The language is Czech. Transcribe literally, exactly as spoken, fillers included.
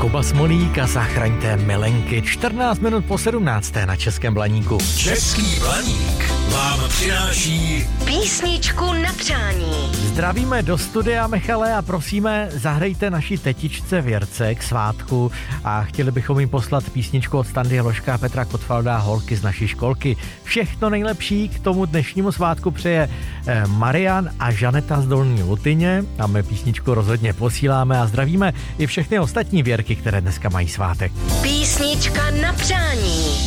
Kuba Smolík a Zachraňte milenky. čtrnáct minut po sedmnácté na Českém Blaníku. Český Blaník vám přináší písničku na přání. Zdravíme do studia, Michale, a prosíme, zahrejte naší tetičce Věrce k svátku a chtěli bychom jim poslat písničku od Standy Hloška a Petra Kotvalda, holky z naší školky. Všechno nejlepší k tomu dnešnímu svátku přeje eh, Marian a Žaneta z Dolní Lutyně a my písničku rozhodně posíláme a zdravíme i všechny ostatní Věrky, které dneska mají svátek. Písnička na přání.